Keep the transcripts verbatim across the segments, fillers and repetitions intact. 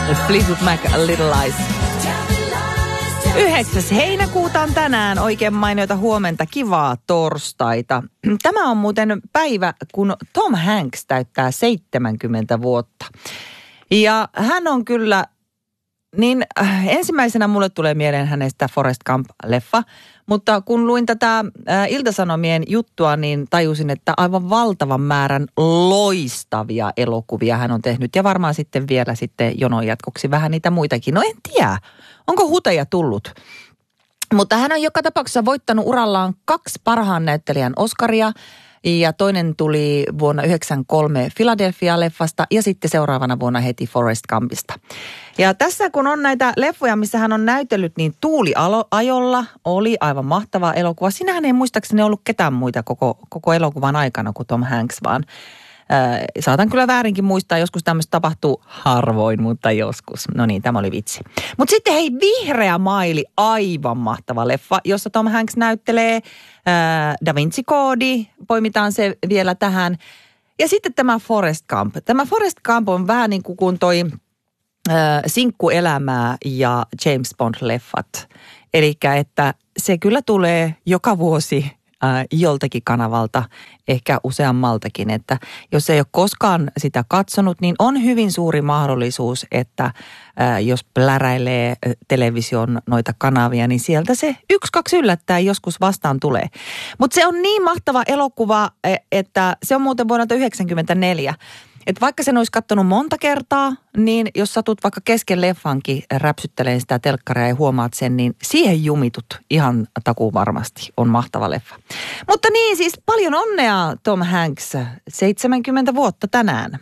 Fleetwood Mac, Little Lies. yhdeksäs heinäkuuta on tänään. Oikein mainioita huomenta. Kivaa torstaita. Tämä on muuten päivä, kun Tom Hanks täyttää seitsemänkymmentä vuotta. Ja hän on kyllä, niin ensimmäisenä mulle tulee mieleen hänestä Forrest Gump-leffa. Mutta kun luin tätä Ilta-Sanomien juttua, niin tajusin, että aivan valtavan määrän loistavia elokuvia hän on tehnyt. Ja varmaan sitten vielä sitten jonon jatkoksi vähän niitä muitakin. No en tiedä, onko huteja tullut. Mutta hän on joka tapauksessa voittanut urallaan kaksi parhaan näyttelijän Oscaria. Ja toinen tuli vuonna yhdeksänkymmentäkolme Philadelphia-leffasta ja sitten seuraavana vuonna heti Forrest Gumpista. Ja tässä kun on näitä leffoja, missä hän on näytellyt, niin Tuuliajolla oli aivan mahtava elokuva. Sinähän ei muistaakseni ollut ketään muita koko, koko elokuvan aikana kuin Tom Hanks, vaan ää, saatan kyllä väärinkin muistaa, joskus tämmöistä tapahtuu harvoin, mutta joskus. No niin, tämä oli vitsi. Mutta sitten hei, Vihreä maili, aivan mahtava leffa, jossa Tom Hanks näyttelee ää, Da Vinci-koodi, poimitaan se vielä tähän. Ja sitten tämä Forrest Gump. Tämä Forrest Gump on vähän niin kuin toi ää, Sinkkuelämää ja James Bond-leffat. Elikkä että se kyllä tulee joka vuosi Äh, joltakin kanavalta, ehkä useammaltakin, että jos ei ole koskaan sitä katsonut, niin on hyvin suuri mahdollisuus, että äh, jos pläräilee äh, television noita kanavia, niin sieltä se yksi, kaksi yllättäen joskus vastaan tulee. Mutta se on niin mahtava elokuva, että se on muuten vuodelta yhdeksänkymmentäneljä. Että vaikka sen olisi katsonut monta kertaa, niin jos satut vaikka kesken leffankin räpsyttelemään sitä telkkaria ja huomaat sen, niin siihen jumitut ihan takuu varmasti. On mahtava leffa. Mutta niin siis paljon onnea Tom Hanks, seitsemänkymmentä vuotta tänään.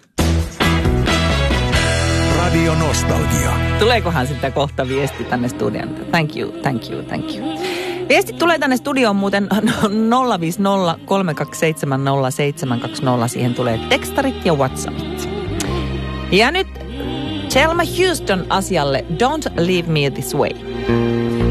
Radio Nostalgia. Tuleekohan sitä kohta viesti tänne studioon? Thank you, thank you, thank you. Viestit tulee tänne studioon muuten nolla viisi nolla kolme kaksi seitsemän nolla seitsemän kaksi nolla. Siihen tulee tekstarit ja WhatsAppit. Ja nyt Thelma Houston asialle Don't Leave Me This Way.